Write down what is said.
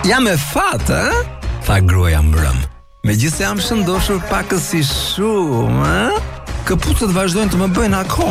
Jam e fat, a? Tha gruaja mbrëm. Megjithse jam shëndoshur pakës si shumë, a? Këpucët vazhdojnë të më bëjnë akoma